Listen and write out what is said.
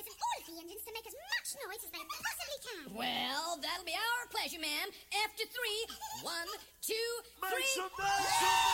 boys and all of the engines to make as much noise as they possibly can. Well, that'll be our pleasure, ma'am. After 3, 1, 2, 3. Make some noise!